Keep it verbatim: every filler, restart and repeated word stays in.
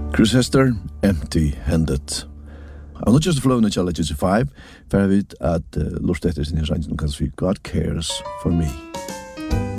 Chris Hester, Empty-Handed. I'm not just flown at Challenge five, for I vet at uh, Lord Stetters in his range, God cares for me.